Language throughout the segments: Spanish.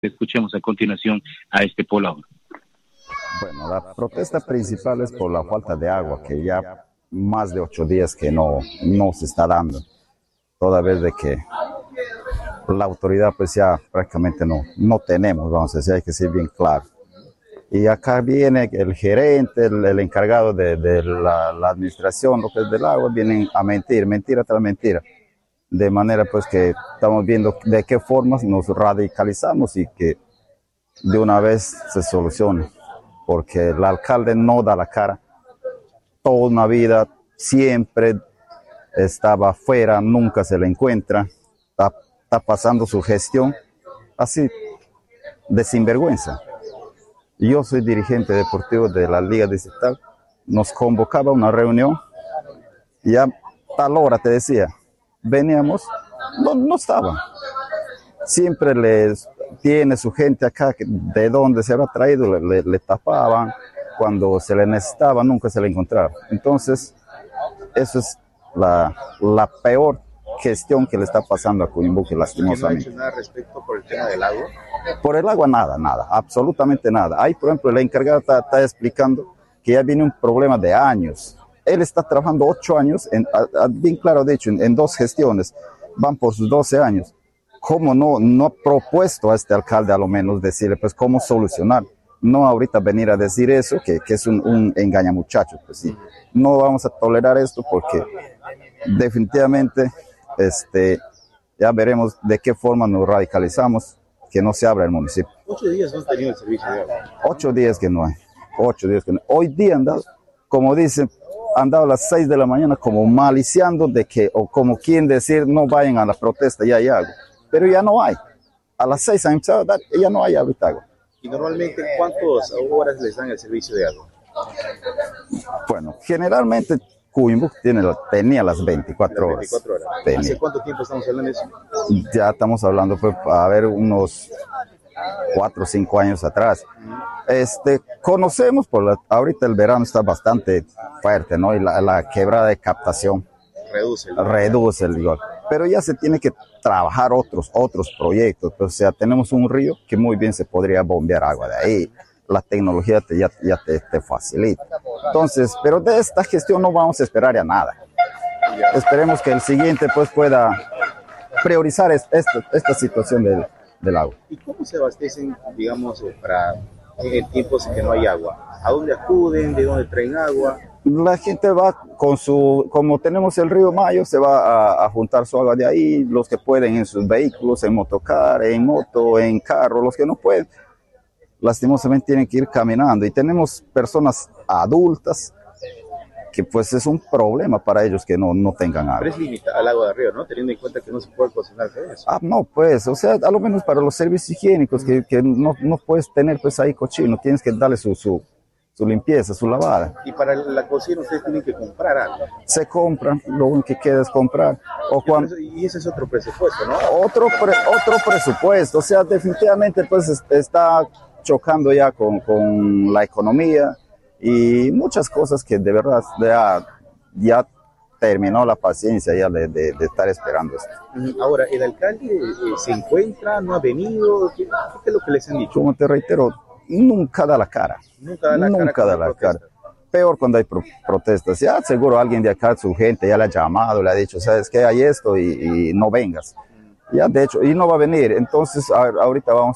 Escuchemos a continuación a este poblador. Bueno, la protesta principal es por la falta de agua, que ya más de 8 días que no se está dando, toda vez de que la autoridad pues ya prácticamente no tenemos, vamos a decir, hay que ser bien claro. Y acá viene el gerente, el encargado de la administración, lo que es del agua, vienen a mentir, mentira tras mentira. De manera pues que estamos viendo de qué formas nos radicalizamos y que de una vez se solucione, porque el alcalde no da la cara, toda una vida siempre estaba afuera, nunca se le encuentra, está pasando su gestión así de sinvergüenza. Yo soy dirigente deportivo de la Liga Distrital, nos convocaba a una reunión y a tal hora te decía, veníamos, no estaba. Siempre tiene su gente acá, de dónde se habrá traído, le tapaban, cuando se le necesitaba nunca se le encontraba. Entonces, eso es la peor gestión que le está pasando a Cuyumbuque, lastimosamente. ¿No ha hecho nada respecto por el tema del agua? Por el agua nada, absolutamente nada. Ahí, por ejemplo, el encargado está explicando que ya viene un problema de años. Él está trabajando 8 años, bien claro dicho, en 2 gestiones, van por sus 12 años. ¿Cómo no ha propuesto a este alcalde a lo menos decirle pues cómo solucionar? No ahorita venir a decir eso, que es un engañamuchacho. Pues sí, no vamos a tolerar esto porque definitivamente ya veremos de qué forma nos radicalizamos, que no se abra el municipio. 8 días no han tenido el servicio de agua. 8 días que no hay, 8 días que no hay. Hoy día han dado, como dicen, han dado a las 6 de la mañana como maliciando de que, o como quien decir, no vayan a la protesta, ya hay agua. Pero ya no hay. A las 6 han empezado a dar, ya no hay ahorita agua. ¿Y normalmente cuántas horas les dan el servicio de agua? Bueno, generalmente Cuyumbuque tenía las 24 horas. 24 horas. ¿Hace cuánto tiempo estamos hablando de eso? Ya estamos hablando, pues, a ver, unos 4 o 5 años atrás. Conocemos, ahorita el verano está bastante fuerte, ¿no? Y la quebrada de captación reduce el rigor. Pero ya se tiene que trabajar otros proyectos. O sea, tenemos un río que muy bien se podría bombear agua de ahí. La tecnología ya te facilita. Entonces, pero de esta gestión no vamos a esperar ya nada. Esperemos que el siguiente pues pueda priorizar esta situación del agua. ¿Y cómo se abastecen, digamos, en tiempos en que no hay agua? ¿A dónde acuden? ¿De dónde traen agua? La gente va como tenemos el río Mayo, se va a juntar su agua de ahí, los que pueden en sus vehículos, en motocar, en moto, en carro, los que no pueden, lastimosamente tienen que ir caminando. Y tenemos personas adultas que pues es un problema para ellos que no tengan agua. Pero es limitada al agua de río, ¿no? Teniendo en cuenta que no se puede cocinar con eso. No, pues, o sea, a lo menos para los servicios higiénicos, que no puedes tener pues ahí cochino, tienes que darle su limpieza, su lavada. Y para la cocina ustedes tienen que comprar algo. Se compra, lo único que queda es comprar. Y ese es otro presupuesto, ¿no? Otro presupuesto, o sea, definitivamente pues está chocando ya con la economía y muchas cosas que de verdad ya terminó la paciencia ya de estar esperando esto. Ahora, ¿el alcalde se encuentra, no ha venido? ¿Qué es lo que les han dicho? Como te reitero, nunca da la cara. Nunca da la cara. Peor cuando hay protestas. Ya seguro alguien de acá, su gente, ya le ha llamado, le ha dicho, ¿sabes qué? Hay esto y no vengas. Ya de hecho, y no va a venir. Entonces, ahorita vamos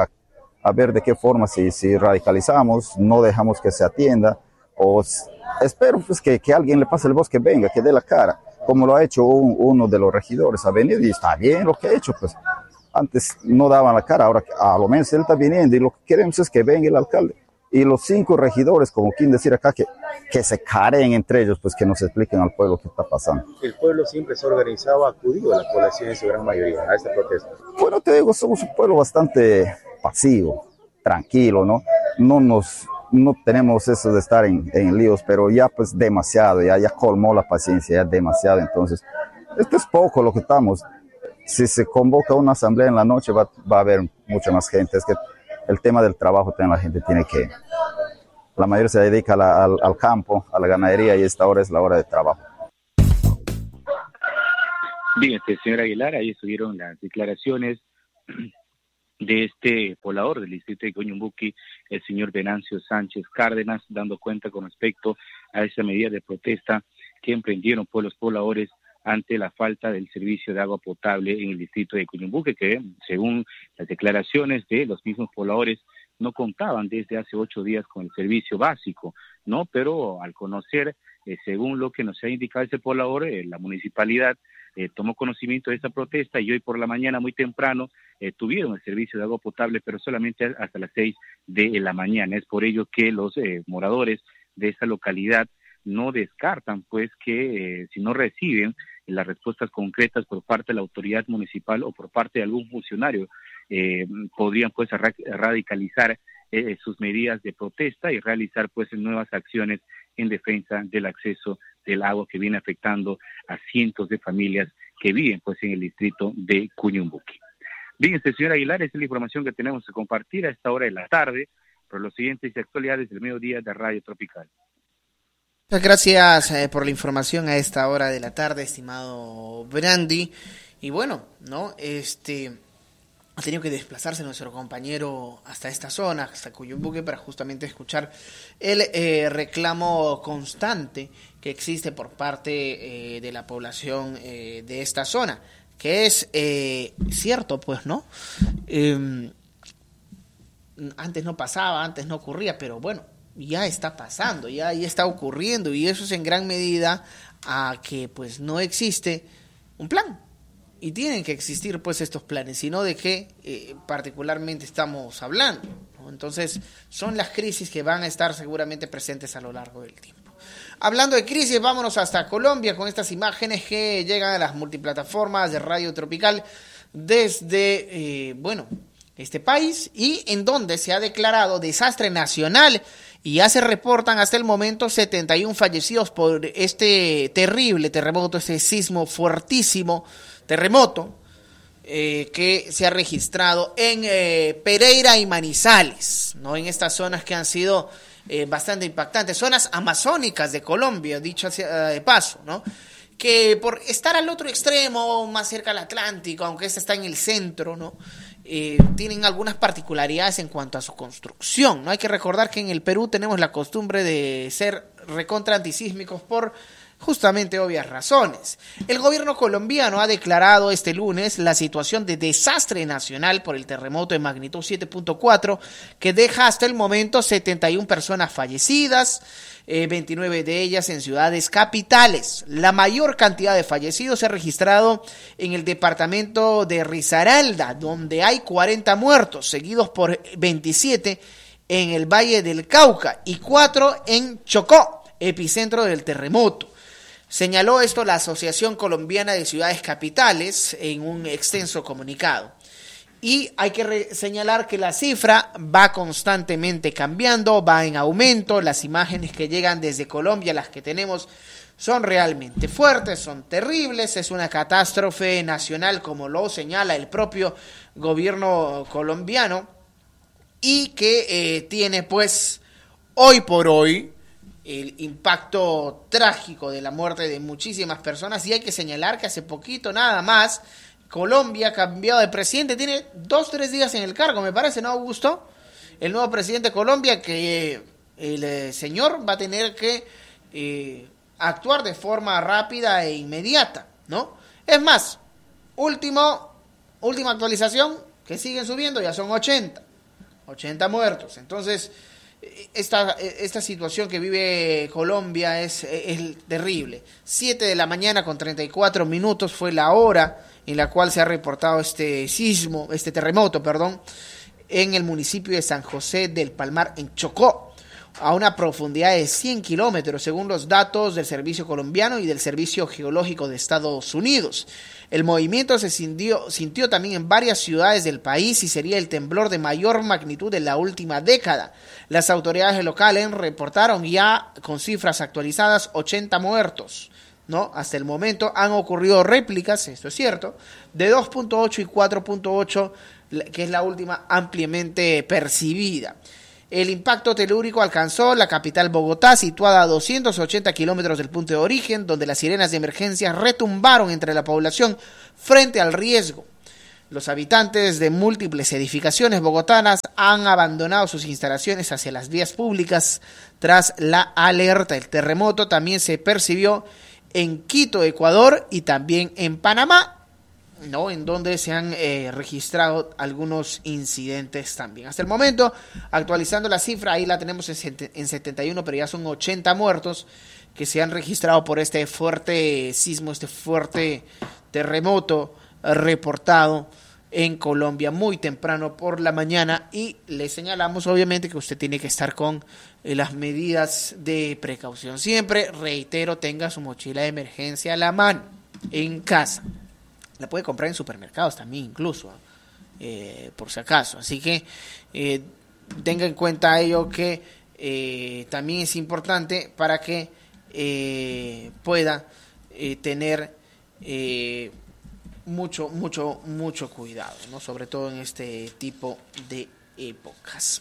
a ver de qué forma, si radicalizamos, no dejamos que se atienda, o espero pues que alguien le pase el voz, que venga, que dé la cara, como lo ha hecho uno de los regidores, ha venido y está bien lo que ha hecho, pues antes no daban la cara, ahora a lo menos él está viniendo y lo que queremos es que venga el alcalde y los 5 regidores, como quien decir acá, que se careen entre ellos, pues que nos expliquen al pueblo qué está pasando. El pueblo siempre se ha organizado, ha acudido a la población en su gran mayoría a esta protesta. Bueno, te digo, somos un pueblo bastante pasivo, tranquilo, ¿no? No tenemos eso de estar en líos, pero ya pues demasiado, ya colmó la paciencia, ya demasiado. Entonces, esto es poco lo que estamos. Si se convoca una asamblea en la noche va a haber mucha más gente. Es que el tema del trabajo también la gente tiene que... La mayoría se dedica al campo, a la ganadería, y esta hora es la hora de trabajo. Bien, señor Aguilar, ahí estuvieron las declaraciones de este poblador del distrito de Coñumbuqui, el señor Venancio Sánchez Cárdenas, dando cuenta con respecto a esa medida de protesta que emprendieron pues los pobladores ante la falta del servicio de agua potable en el distrito de Coñumbuqui, que según las declaraciones de los mismos pobladores no contaban desde hace 8 días con el servicio básico, ¿no? Pero al conocer, según lo que nos ha indicado ese poblador, la municipalidad tomó conocimiento de esa protesta y hoy por la mañana muy temprano tuvieron el servicio de agua potable, pero solamente hasta las 6 de la mañana. Es por ello que los moradores de esa localidad no descartan pues que si no reciben las respuestas concretas por parte de la autoridad municipal o por parte de algún funcionario, podrían pues radicalizar sus medidas de protesta y realizar pues nuevas acciones en defensa del acceso del agua que viene afectando a cientos de familias que viven pues en el distrito de Coñumbuqui. Bien, señor Aguilar, esa es la información que tenemos que compartir a esta hora de la tarde por los siguientes actualidades del mediodía de Radio Tropical. Muchas gracias por la información a esta hora de la tarde, estimado Brandy. Y bueno, ¿no? Ha tenido que desplazarse nuestro compañero hasta esta zona, hasta Coyumbuque, para justamente escuchar el reclamo constante que existe por parte de la población de esta zona, que es cierto, pues, ¿no? Antes no pasaba, antes no ocurría, pero bueno, ya está pasando, ya está ocurriendo, y eso es en gran medida a que pues no existe un plan. Y tienen que existir pues estos planes, sino de qué particularmente estamos hablando, ¿no? Entonces son las crisis que van a estar seguramente presentes a lo largo del tiempo. Hablando de crisis, vámonos hasta Colombia con estas imágenes que llegan a las multiplataformas de Radio Tropical desde, este país, y en donde se ha declarado desastre nacional y ya se reportan hasta el momento 71 fallecidos por este terrible terremoto, este sismo fuertísimo terremoto que se ha registrado en Pereira y Manizales, ¿no? En estas zonas que han sido bastante impactantes, zonas amazónicas de Colombia, dicho de paso, ¿no? Que por estar al otro extremo, más cerca al Atlántico, aunque este está en el centro, ¿no? Tienen algunas particularidades en cuanto a su construcción, ¿no? Hay que recordar que en el Perú tenemos la costumbre de ser recontra antisísmicos por justamente obvias razones. El gobierno colombiano ha declarado este lunes la situación de desastre nacional por el terremoto de magnitud 7.4 que deja hasta el momento 71 personas fallecidas, 29 de ellas en ciudades capitales. La mayor cantidad de fallecidos se ha registrado en el departamento de Risaralda, donde hay 40 muertos, seguidos por 27 en el Valle del Cauca y 4 en Chocó, epicentro del terremoto. Señaló esto la Asociación Colombiana de Ciudades Capitales en un extenso comunicado. Y hay que señalar que la cifra va constantemente cambiando, va en aumento. Las imágenes que llegan desde Colombia, las que tenemos, son realmente fuertes, son terribles. Es una catástrofe nacional, como lo señala el propio gobierno colombiano, y que tiene pues hoy por hoy el impacto trágico de la muerte de muchísimas personas. Y hay que señalar que hace poquito nada más Colombia ha cambiado de presidente, tiene 2-3 días en el cargo, me parece, ¿no, Augusto? El nuevo presidente de Colombia, que el señor va a tener que actuar de forma rápida e inmediata, ¿no? Es más, última actualización, que siguen subiendo, ya son 80 muertos. Entonces esta situación que vive Colombia es terrible. 7 de la mañana con 34 minutos fue la hora en la cual se ha reportado este terremoto, en el municipio de San José del Palmar, en Chocó, a una profundidad de 100 kilómetros, según los datos del Servicio Colombiano y del Servicio Geológico de Estados Unidos. El movimiento se sintió también en varias ciudades del país y sería el temblor de mayor magnitud de la última década. Las autoridades locales reportaron ya, con cifras actualizadas, 80 muertos, ¿no? Hasta el momento han ocurrido réplicas, esto es cierto, de 2.8 y 4.8, que es la última ampliamente percibida. El impacto telúrico alcanzó la capital Bogotá, situada a 280 kilómetros del punto de origen, donde las sirenas de emergencia retumbaron entre la población frente al riesgo. Los habitantes de múltiples edificaciones bogotanas han abandonado sus instalaciones hacia las vías públicas tras la alerta. El terremoto también se percibió en Quito, Ecuador, y también en Panamá, ¿no? En donde se han registrado algunos incidentes también. Hasta el momento, actualizando la cifra, ahí la tenemos en 71, pero ya son 80 muertos que se han registrado por este fuerte sismo, este fuerte terremoto reportado en Colombia muy temprano por la mañana, y le señalamos obviamente que usted tiene que estar con las medidas de precaución. Siempre, reitero, tenga su mochila de emergencia a la mano en casa. La puede comprar en supermercados también incluso, por si acaso. Así que tenga en cuenta ello, que también es importante para que pueda tener mucho cuidado, ¿no? Sobre todo en este tipo de épocas.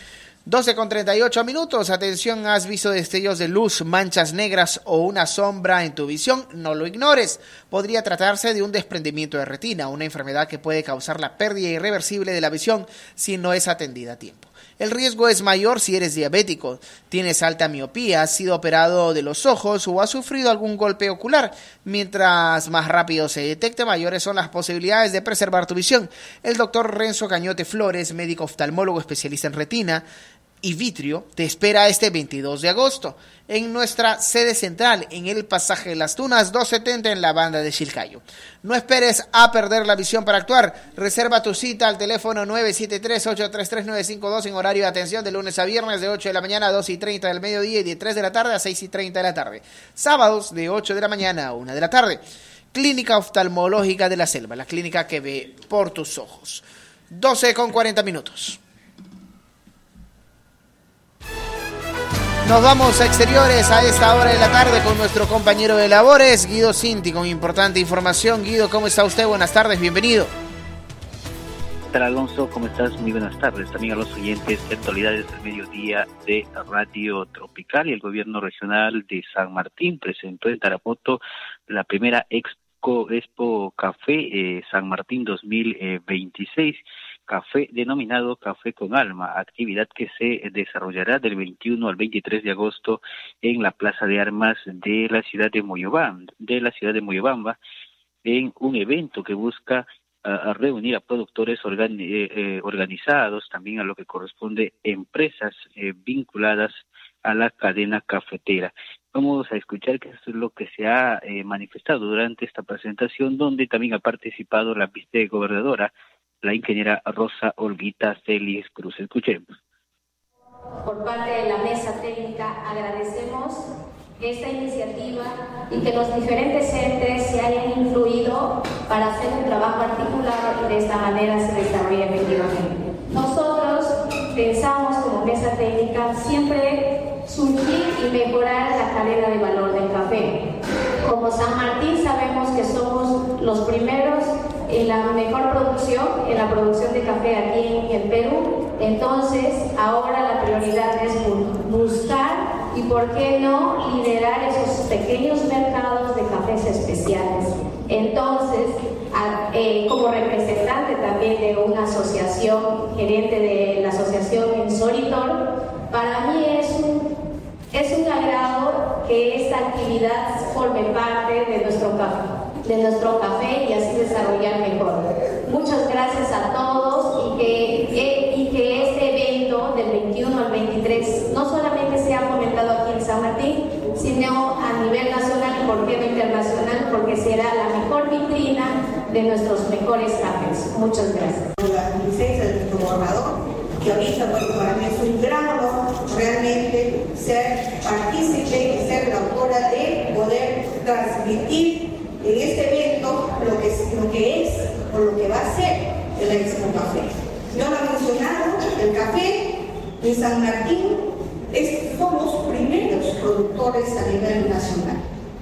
12:38. Atención, ¿has visto destellos de luz, manchas negras o una sombra en tu visión? No lo ignores. Podría tratarse de un desprendimiento de retina, una enfermedad que puede causar la pérdida irreversible de la visión si no es atendida a tiempo. El riesgo es mayor si eres diabético, tienes alta miopía, has sido operado de los ojos o has sufrido algún golpe ocular. Mientras más rápido se detecte, mayores son las posibilidades de preservar tu visión. El doctor Renzo Cañote Flores, médico oftalmólogo especialista en retina y vitrio, te espera este 22 de agosto en nuestra sede central en el Pasaje de las Tunas 270 en la banda de Chilcayo. No esperes a perder la visión para actuar. Reserva tu cita al teléfono 973-833-952 en horario de atención de lunes a viernes de 8 de la mañana a 2:30 del mediodía y de 3 de la tarde a 6:30 de la tarde. Sábados de 8 de la mañana a 1 de la tarde. Clínica Oftalmológica de la Selva, la clínica que ve por tus ojos. 12:40. Nos vamos a exteriores a esta hora de la tarde con nuestro compañero de labores, Guido Cinti, con importante información. Guido, ¿cómo está usted? Buenas tardes, bienvenido. ¿Qué tal, Alonso? ¿Cómo estás? Muy buenas tardes. También a los oyentes de Actualidades del Mediodía de Radio Tropical. Y el gobierno regional de San Martín presentó en Tarapoto la primera Expo Café San Martín 2026. Café denominado Café con Alma, actividad que se desarrollará del 21 al 23 de agosto en la Plaza de Armas de la ciudad de Moyobamba, en un evento que busca reunir a productores organizados, también a lo que corresponde empresas vinculadas a la cadena cafetera. Vamos a escuchar qué es lo que se ha manifestado durante esta presentación, donde también ha participado la vicegobernadora, la ingeniera Rosa Olguita Celis Cruz. Escuchemos. Por parte de la mesa técnica agradecemos esta iniciativa y que los diferentes entes se hayan influido para hacer un trabajo articulado y de esta manera se desarrolle efectivamente. Nosotros pensamos como mesa técnica siempre surgir y mejorar la cadena de valor del café. Como San Martín sabemos que somos los primeros en la mejor producción, en la producción de café aquí en el Perú. Entonces, ahora la prioridad es buscar y, ¿por qué no?, liderar esos pequeños mercados de cafés especiales. Entonces, como representante también de una asociación, gerente de la asociación en Soritor, para mí es un agrado que esta actividad forme parte de nuestro café y así desarrollar mejor. Muchas gracias a todos y que este evento del 21 al 23 no solamente sea fomentado aquí en San Martín, sino a nivel nacional y por qué no internacional, porque será la mejor vitrina de nuestros mejores cafés. Muchas gracias. La licencia de nuestro gobernador, que ahorita, bueno, para mí es un gran honor realmente ser partícipe y ser la autora de poder transmitir en este evento lo que es o lo que va a ser el Expo Café. Yo lo he mencionado, el café en San Martín somos primeros productores a nivel nacional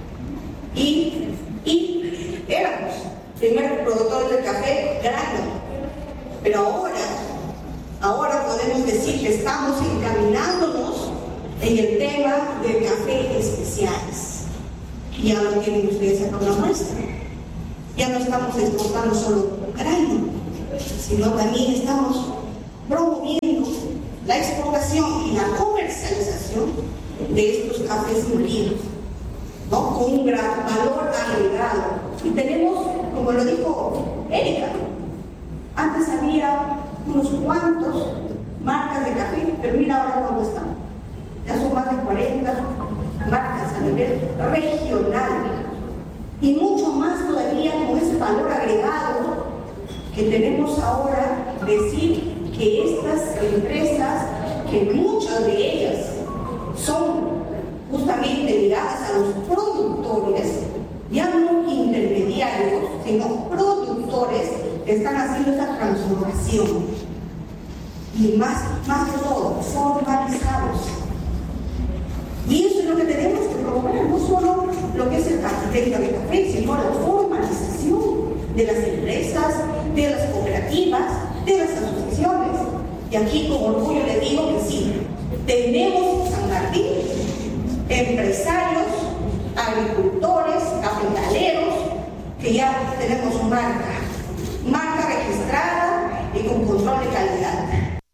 y éramos primeros productores de café grande, pero ahora podemos decir que estamos encaminándonos en el tema de café especiales. Ya lo tienen ustedes acá una muestra. Ya no estamos exportando solo grano, sino también estamos promoviendo la exportación y la comercialización de estos cafés molinos, ¿no? Con un gran valor agregado. Y tenemos, como lo dijo Erika, antes había unos cuantos marcas de café, pero mira ahora dónde están. Ya son más de 40 marcas a nivel regional. Y mucho más todavía con ese valor agregado que tenemos ahora, decir que estas empresas, que muchas de ellas son justamente ligadas a los productores, ya no intermediarios, sino productores que están haciendo esta transformación. Y más que todo, formalizados. Y eso es lo que tenemos que promover, no solo lo que es el capitalismo de café, sino la formalización de las empresas, de las cooperativas, de las asociaciones. Y aquí con orgullo le digo que sí, tenemos en San Martín empresarios, agricultores, cafetaleros, que ya tenemos marca registrada y con control de calidad.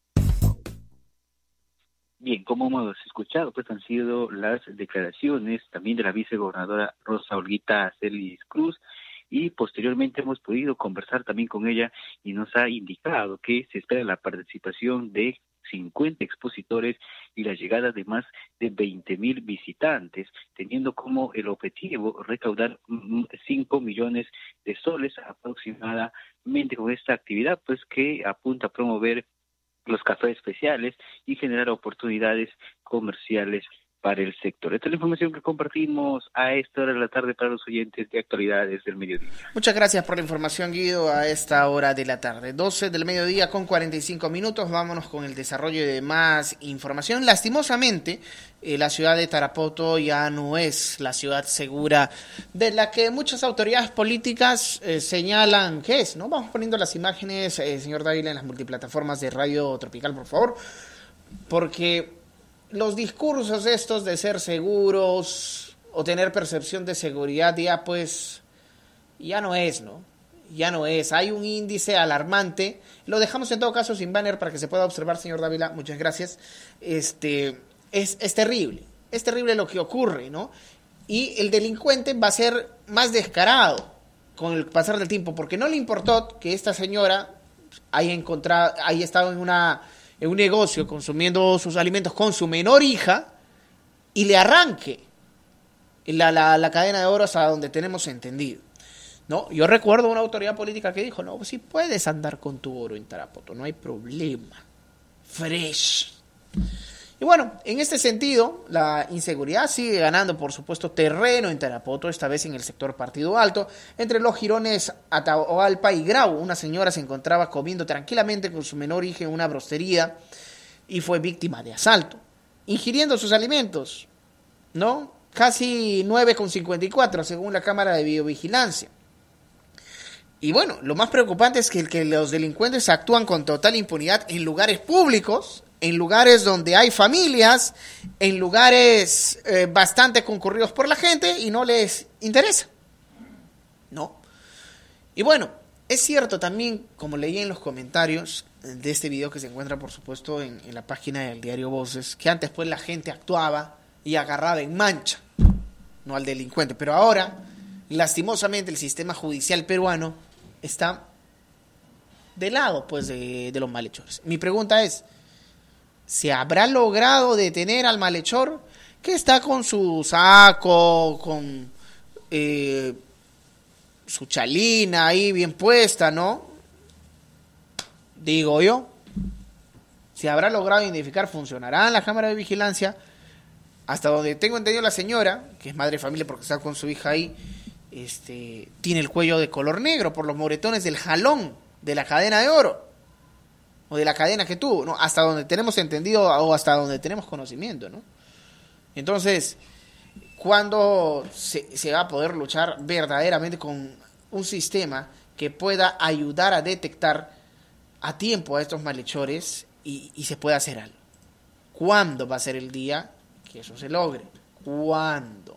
Bien, como hemos escuchado, pues han sido las declaraciones también de la vicegobernadora Rosa Olguita Celis Cruz, y posteriormente hemos podido conversar también con ella y nos ha indicado que se espera la participación de 50 expositores y la llegada de más de 20,000 visitantes, teniendo como el objetivo recaudar 5 millones de soles aproximadamente con esta actividad, pues que apunta a promover los cafés especiales y generar oportunidades comerciales para el sector. Esta es la información que compartimos a esta hora de la tarde para los oyentes de Actualidades del Mediodía. Muchas gracias por la información, Guido, a esta hora de la tarde. 12 del mediodía con 45 minutos. Vámonos con el desarrollo de más información. Lastimosamente, la ciudad de Tarapoto ya no es la ciudad segura de la que muchas autoridades políticas señalan que es, ¿no? Vamos poniendo las imágenes, señor Dávila, en las multiplataformas de Radio Tropical, por favor, porque los discursos estos de ser seguros o tener percepción de seguridad ya pues ya no es, ¿no? Ya no es. Hay un índice alarmante. Lo dejamos en todo caso sin banner para que se pueda observar, señor Dávila. Muchas gracias. Es terrible. Es terrible lo que ocurre, ¿no? Y el delincuente va a ser más descarado con el pasar del tiempo, porque no le importó que esta señora haya estado en un negocio consumiendo sus alimentos con su menor hija y le arranque la cadena de oro hasta donde tenemos entendido, ¿no? Yo recuerdo una autoridad política que dijo, no, sí puedes andar con tu oro en Tarapoto, no hay problema, fresh. Y bueno, en este sentido, la inseguridad sigue ganando, por supuesto, terreno en Tarapoto, esta vez en el sector Partido Alto, entre los jirones Atahualpa y Grau. Una señora se encontraba comiendo tranquilamente con su menor hija en una brostería y fue víctima de asalto, ingiriendo sus alimentos, ¿no? Casi 9,54, según la Cámara de Videovigilancia. Y bueno, lo más preocupante es que los delincuentes actúan con total impunidad en lugares públicos, en lugares donde hay familias, en lugares bastante concurridos por la gente y no les interesa, ¿no? Y bueno, es cierto también, como leí en los comentarios de este video que se encuentra, por supuesto, en la página del diario Voces, que antes pues la gente actuaba y agarraba en mancha, no al delincuente, pero ahora, lastimosamente, el sistema judicial peruano está de lado pues de los malhechores. Mi pregunta es, ¿se habrá logrado detener al malhechor que está con su saco, con su chalina ahí bien puesta, ¿no? Digo yo, ¿se habrá logrado identificar? ¿Funcionará en la cámara de vigilancia? Hasta donde tengo entendido, la señora, que es madre de familia porque está con su hija ahí, tiene el cuello de color negro por los moretones del jalón de la cadena de oro. O de la cadena que tuvo, ¿no? Hasta donde tenemos entendido o hasta donde tenemos conocimiento, ¿no? Entonces, ¿cuándo se va a poder luchar verdaderamente con un sistema que pueda ayudar a detectar a tiempo a estos malhechores y se pueda hacer algo? ¿Cuándo va a ser el día que eso se logre? ¿Cuándo?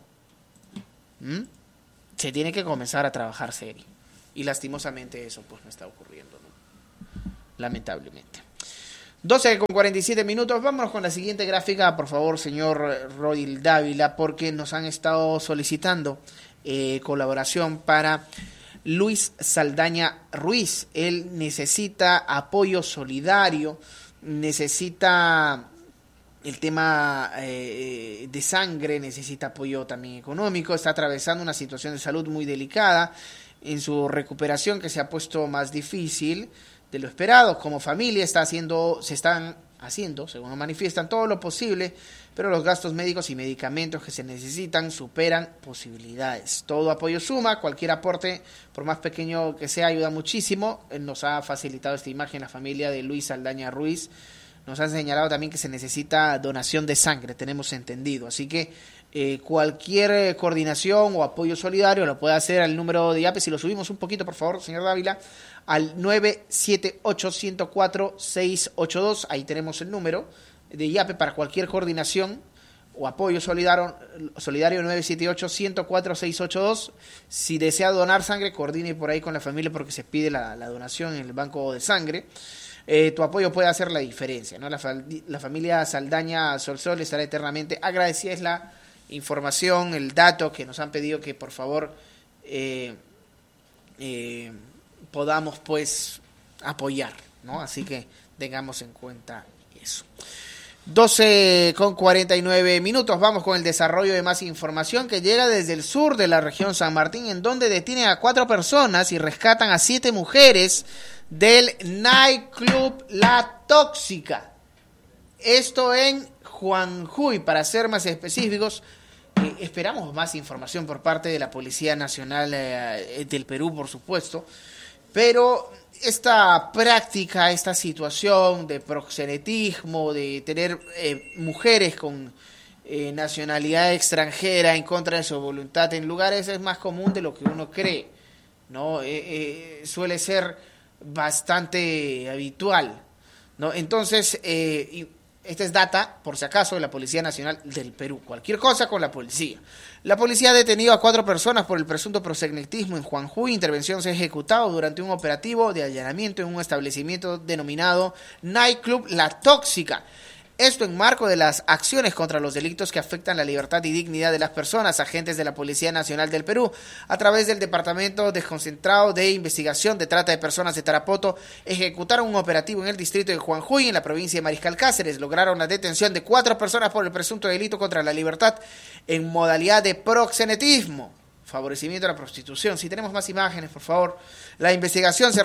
Se tiene que comenzar a trabajar serio. Y lastimosamente eso pues no está ocurriendo, ¿no? lamentablemente. 12:47. Vámonos con la siguiente gráfica, por favor, señor Rodil Dávila, porque nos han estado solicitando colaboración para Luis Saldaña Ruiz. Él necesita apoyo solidario, necesita el tema de sangre, necesita apoyo también económico, está atravesando una situación de salud muy delicada en su recuperación, que se ha puesto más difícil de lo esperado. Como familia se están haciendo, según nos manifiestan, todo lo posible, pero los gastos médicos y medicamentos que se necesitan superan posibilidades. Todo apoyo suma, cualquier aporte, por más pequeño que sea, ayuda muchísimo. Nos ha facilitado esta imagen la familia de Luis Saldaña Ruiz. Nos han señalado también que se necesita donación de sangre, tenemos entendido. Así que cualquier coordinación o apoyo solidario lo puede hacer al número de IAPE. Si lo subimos un poquito, por favor, señor Dávila, al 978-104-682. Ahí tenemos el número de IAPE para cualquier coordinación o apoyo solidario 978-104-682. Si desea donar sangre, coordine por ahí con la familia, porque se pide la donación en el banco de sangre. Tu apoyo puede hacer la diferencia, ¿no? La familia Saldaña Solsol estará eternamente agradecida. Es la información, el dato que nos han pedido que por favor podamos pues apoyar, ¿no? Así que tengamos en cuenta eso. 12:49. Vamos con el desarrollo de más información que llega desde el sur de la región San Martín, en donde detienen a 4 personas y rescatan a 7 mujeres del nightclub La Tóxica. Esto en Juanjuy, para ser más específicos. Esperamos más información por parte de la Policía Nacional del Perú, por supuesto, pero esta práctica, esta situación de proxenetismo, de tener mujeres con nacionalidad extranjera en contra de su voluntad en lugares, es más común de lo que uno cree, ¿no? Suele ser bastante habitual, ¿no? Entonces, esta es data, por si acaso, de la Policía Nacional del Perú. Cualquier cosa con la policía. La policía ha detenido a 4 personas por el presunto proxenetismo en Juanjuy. Intervención se ha ejecutado durante un operativo de allanamiento en un establecimiento denominado Nightclub La Tóxica. Esto en marco de las acciones contra los delitos que afectan la libertad y dignidad de las personas. Agentes de la Policía Nacional del Perú, a través del Departamento Desconcentrado de Investigación de Trata de Personas de Tarapoto, ejecutaron un operativo en el distrito de Juanjuy, en la provincia de Mariscal Cáceres. Lograron la detención de 4 personas por el presunto delito contra la libertad en modalidad de proxenetismo, favorecimiento a la prostitución. Si tenemos más imágenes, por favor. La intervención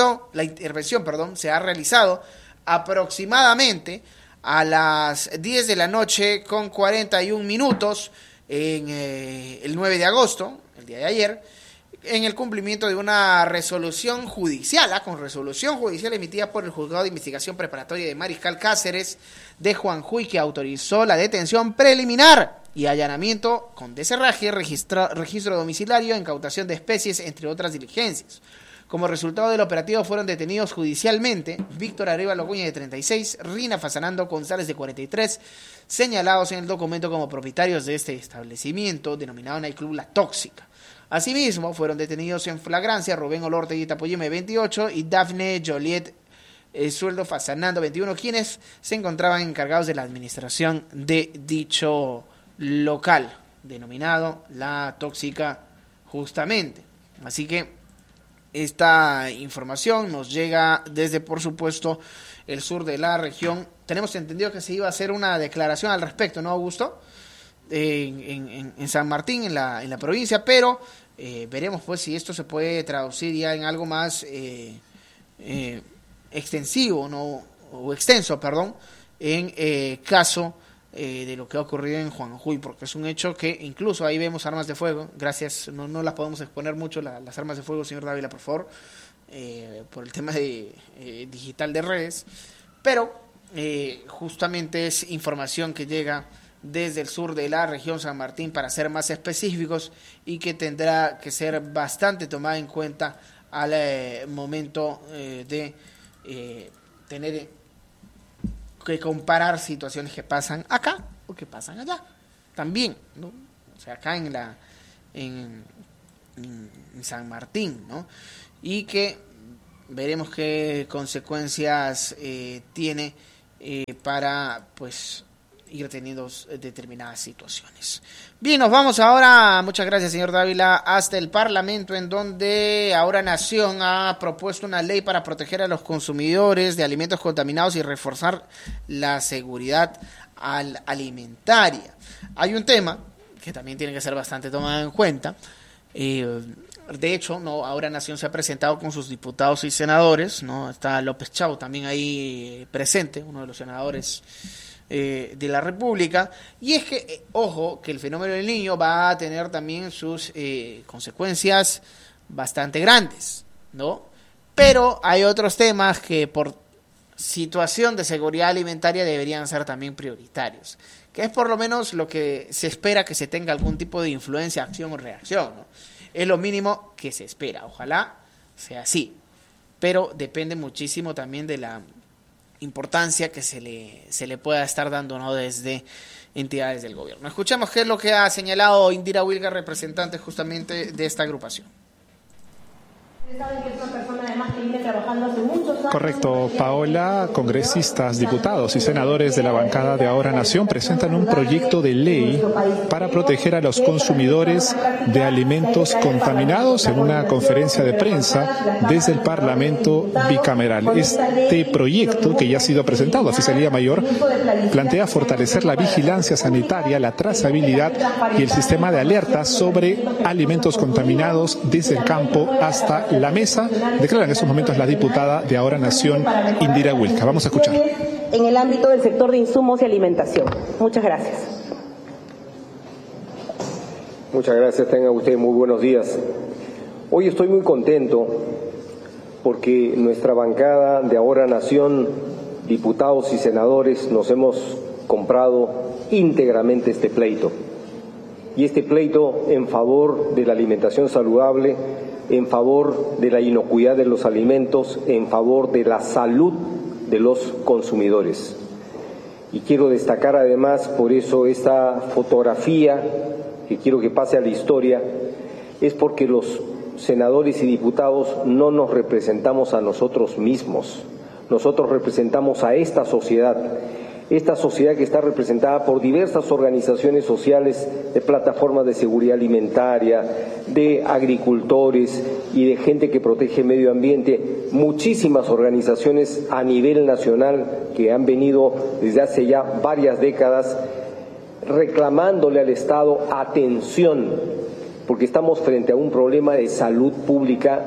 se ha realizado aproximadamente a las 10 de la noche con 41 minutos en el 9 de agosto, el día de ayer, en el cumplimiento de una resolución judicial, con resolución judicial emitida por el Juzgado de Investigación Preparatoria de Mariscal Cáceres de Juanjuy, que autorizó la detención preliminar y allanamiento con deserraje, registro domiciliario, incautación de especies, entre otras diligencias. Como resultado del operativo fueron detenidos judicialmente Víctor Arévalo Cuña, de 36, Rina Fasanando González, de 43, señalados en el documento como propietarios de este establecimiento denominado Nightclub La Tóxica. Asimismo, fueron detenidos en flagrancia Rubén Olorte y Tapoyeme, 28, y Dafne Joliet Sueldo Fasanando, 21, quienes se encontraban encargados de la administración de dicho local, denominado La Tóxica justamente. Así que esta información nos llega desde, por supuesto, el sur de la región. Tenemos entendido que se iba a hacer una declaración al respecto, ¿no, Augusto? En San Martín, en la provincia, pero veremos pues si esto se puede traducir ya en algo más extensivo, ¿no? O extenso, perdón, en caso de lo que ha ocurrido en Juanjuy, porque es un hecho que incluso ahí vemos armas de fuego. Gracias, no las podemos exponer mucho las armas de fuego, señor Dávila, por favor, por el tema de digital de redes, pero justamente es información que llega desde el sur de la región San Martín, para ser más específicos, y que tendrá que ser bastante tomada en cuenta al momento de tener que comparar situaciones que pasan acá o que pasan allá también, ¿no? O sea, acá en San Martín, ¿no? Y que veremos qué consecuencias tiene para pues ir teniendo determinadas situaciones. Bien, nos vamos ahora, muchas gracias señor Dávila, hasta el Parlamento, en donde Ahora Nación ha propuesto una ley para proteger a los consumidores de alimentos contaminados y reforzar la seguridad alimentaria. Hay un tema que también tiene que ser bastante tomado en cuenta. De hecho, Ahora Nación se ha presentado con sus diputados y senadores, ¿no? Está López Chau también ahí presente, uno de los senadores de la República, y es que, ojo, que el fenómeno del Niño va a tener también sus consecuencias bastante grandes, ¿no? Pero hay otros temas que por situación de seguridad alimentaria deberían ser también prioritarios, que es por lo menos lo que se espera, que se tenga algún tipo de influencia, acción o reacción, ¿no? Es lo mínimo que se espera, ojalá sea así, pero depende muchísimo también de la importancia que se le pueda estar dando, ¿no?, desde entidades del gobierno. Escuchemos qué es lo que ha señalado Indira Wilgar, representante justamente de esta agrupación. Saben que es una persona además que viene trabajando hace muchos años. Correcto, Paola. Congresistas, diputados y senadores de la bancada de Ahora Nación presentan un proyecto de ley para proteger a los consumidores de alimentos contaminados en una conferencia de prensa desde el Parlamento bicameral. Este proyecto, que ya ha sido presentado a Fiscalía Mayor, plantea fortalecer la vigilancia sanitaria, la trazabilidad y el sistema de alerta sobre alimentos contaminados desde el campo hasta la mesa, declara en estos momentos la diputada de Ahora Nación, Indira Wilgar. Vamos a escuchar. En el ámbito del sector de insumos y alimentación. Muchas gracias. Muchas gracias, tengan ustedes muy buenos días. Hoy estoy muy contento porque nuestra bancada de Ahora Nación, diputados y senadores, nos hemos comprado íntegramente este pleito. Y este pleito en favor de la alimentación saludable, en favor de la inocuidad de los alimentos, en favor de la salud de los consumidores. Y quiero destacar además, por eso esta fotografía, que quiero que pase a la historia, es porque los senadores y diputados no nos representamos a nosotros mismos, nosotros representamos a esta sociedad que está representada por diversas organizaciones sociales, de plataformas de seguridad alimentaria, de agricultores y de gente que protege el medio ambiente, muchísimas organizaciones a nivel nacional que han venido desde hace ya varias décadas reclamándole al Estado atención, porque estamos frente a un problema de salud pública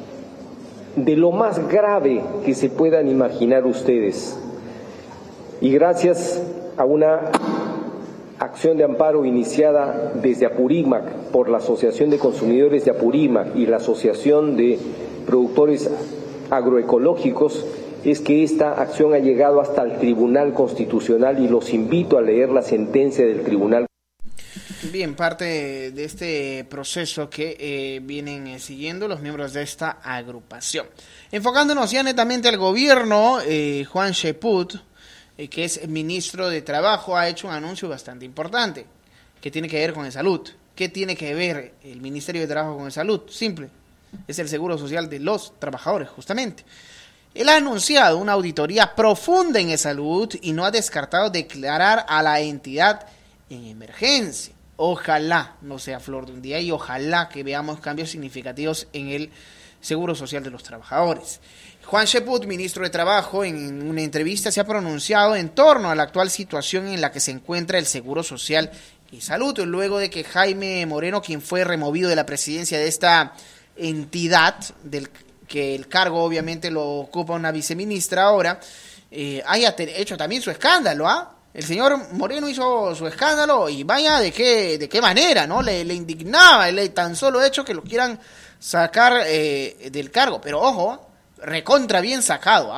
de lo más grave que se puedan imaginar ustedes. Y gracias a una acción de amparo iniciada desde Apurímac por la Asociación de Consumidores de Apurímac y la Asociación de Productores Agroecológicos, es que esta acción ha llegado hasta el Tribunal Constitucional y los invito a leer la sentencia del Tribunal. Bien, parte de este proceso que vienen siguiendo los miembros de esta agrupación. Enfocándonos ya netamente al gobierno, Juan Cheput, que es ministro de Trabajo, ha hecho un anuncio bastante importante que tiene que ver con el salud. ¿Qué tiene que ver el Ministerio de Trabajo con el salud? Simple, es el seguro social de los trabajadores, justamente. Él ha anunciado una auditoría profunda en salud y no ha descartado declarar a la entidad en emergencia. Ojalá no sea flor de un día y ojalá que veamos cambios significativos en el seguro social de los trabajadores. Juan Cheput, ministro de Trabajo, en una entrevista se ha pronunciado en torno a la actual situación en la que se encuentra el Seguro Social y Salud, luego de que Jaime Moreno, quien fue removido de la presidencia de esta entidad, que el cargo obviamente lo ocupa una viceministra ahora, haya hecho también su escándalo, El señor Moreno hizo su escándalo y vaya de qué manera, ¿no? Le indignaba el tan solo hecho que lo quieran sacar del cargo, pero ojo, recontra bien sacado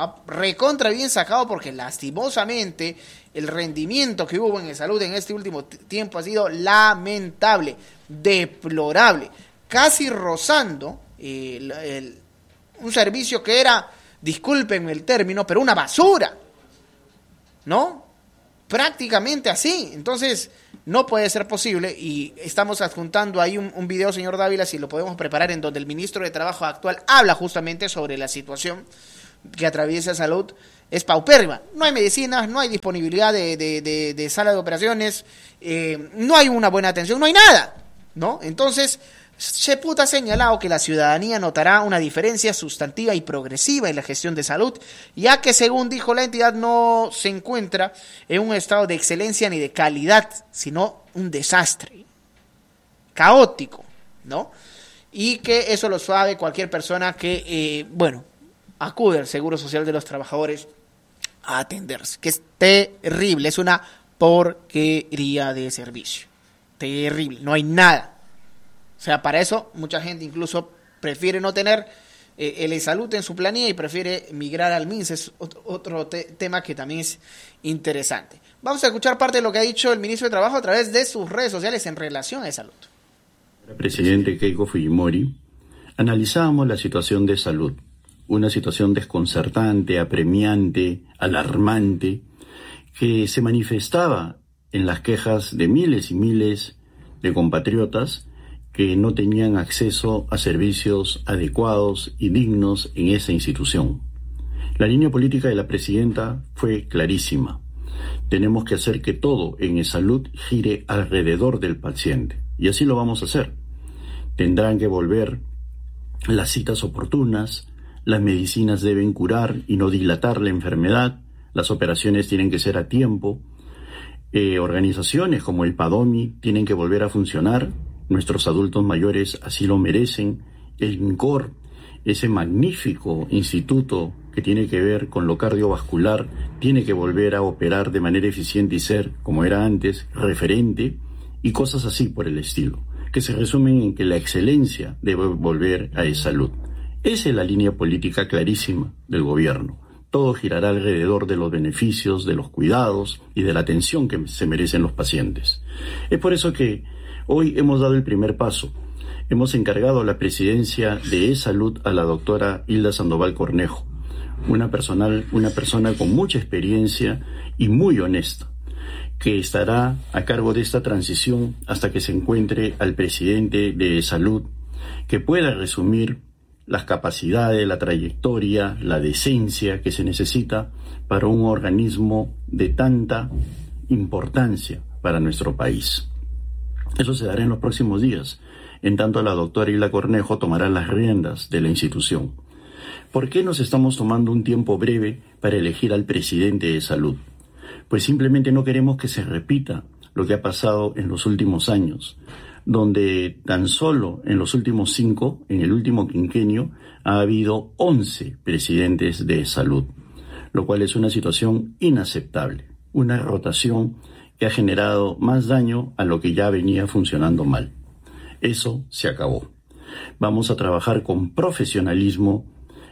porque lastimosamente el rendimiento que hubo en salud en este último tiempo ha sido lamentable, deplorable, casi rozando un servicio que era, discúlpenme el término, pero una basura, ¿no? Prácticamente así. Entonces, no puede ser posible, y estamos adjuntando ahí un video, señor Dávila, si lo podemos preparar, en donde el ministro de Trabajo actual habla justamente sobre la situación que atraviesa salud. Es paupérrima, no hay medicinas, no hay disponibilidad de sala de operaciones, no hay una buena atención, no hay nada, ¿no? Entonces, Cheput ha señalado que la ciudadanía notará una diferencia sustantiva y progresiva en la gestión de salud, ya que, según dijo, la entidad no se encuentra en un estado de excelencia ni de calidad, sino un desastre, caótico, ¿no? Y que eso lo sabe cualquier persona que, acude al Seguro Social de los Trabajadores a atenderse, que es terrible, es una porquería de servicio, terrible, no hay nada. O sea, para eso mucha gente incluso prefiere no tener el salud en su planilla y prefiere migrar al MINS. Es otro tema que también es interesante. Vamos a escuchar parte de lo que ha dicho el ministro de Trabajo a través de sus redes sociales en relación a salud. El presidente Keiko Fujimori, analizábamos la situación de salud, una situación desconcertante, apremiante, alarmante, que se manifestaba en las quejas de miles y miles de compatriotas que no tenían acceso a servicios adecuados y dignos en esa institución. La línea política de la presidenta fue clarísima. Tenemos que hacer que todo en salud gire alrededor del paciente, y así lo vamos a hacer. Tendrán que volver las citas oportunas, las medicinas deben curar y no dilatar la enfermedad, las operaciones tienen que ser a tiempo, organizaciones como el PADOMI tienen que volver a funcionar, nuestros adultos mayores así lo merecen, el INCOR, ese magnífico instituto que tiene que ver con lo cardiovascular, tiene que volver a operar de manera eficiente y ser, como era antes, referente, y cosas así por el estilo, que se resumen en que la excelencia debe volver a salud. Esa es la línea política clarísima del gobierno. Todo girará alrededor de los beneficios, de los cuidados y de la atención que se merecen los pacientes. Es por eso que hoy hemos dado el primer paso. Hemos encargado la presidencia de salud a la doctora Hilda Sandoval Cornejo, una persona con mucha experiencia y muy honesta, que estará a cargo de esta transición hasta que se encuentre al presidente de salud, que pueda resumir las capacidades, la trayectoria, la decencia que se necesita para un organismo de tanta importancia para nuestro país. Eso se dará en los próximos días, en tanto la doctora Hilda Cornejo tomará las riendas de la institución. ¿Por qué nos estamos tomando un tiempo breve para elegir al presidente de salud? Pues simplemente no queremos que se repita lo que ha pasado en los últimos años, donde tan solo en los últimos 5, en el último quinquenio, ha habido 11 presidentes de salud, lo cual es una situación inaceptable, una rotación que ha generado más daño a lo que ya venía funcionando mal. Eso se acabó. Vamos a trabajar con profesionalismo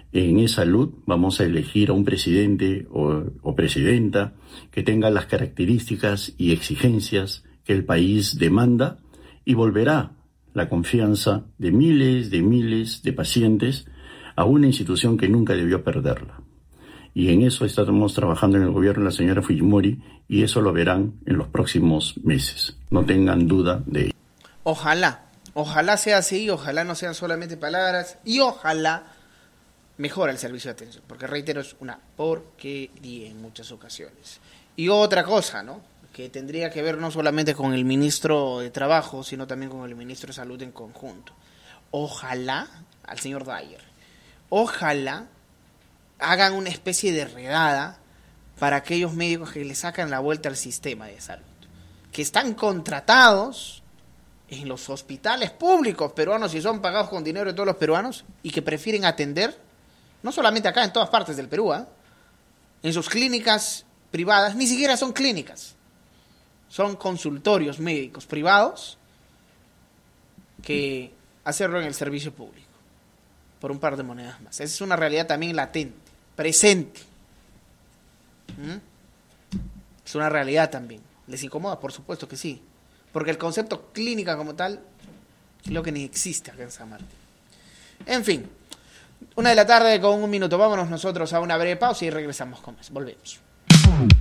en salud, vamos a elegir a un presidente o presidenta que tenga las características y exigencias que el país demanda, y volverá la confianza de miles de pacientes a una institución que nunca debió perderla. Y en eso estamos trabajando en el gobierno de la señora Fujimori, y eso lo verán en los próximos meses. No tengan duda de ello. Ojalá sea así, ojalá no sean solamente palabras, y ojalá mejore el servicio de atención, porque reitero, es una porquería en muchas ocasiones. Y otra cosa, ¿no?, que tendría que ver no solamente con el ministro de Trabajo, sino también con el ministro de Salud en conjunto. Ojalá, al señor Dyer, ojalá hagan una especie de redada para aquellos médicos que le sacan la vuelta al sistema de salud, que están contratados en los hospitales públicos peruanos y son pagados con dinero de todos los peruanos, y que prefieren atender, no solamente acá, en todas partes del Perú, en sus clínicas privadas, ni siquiera son clínicas, son consultorios médicos privados, que hacerlo en el servicio público por un par de monedas más. Esa es una realidad también latente, presente. Es una realidad también. ¿Les incomoda? Por supuesto que sí, porque el concepto clínica como tal creo que ni existe acá en San Martín. En fin, 1:00 PM con 1 minuto. Vámonos nosotros a una breve pausa y regresamos con más. Volvemos.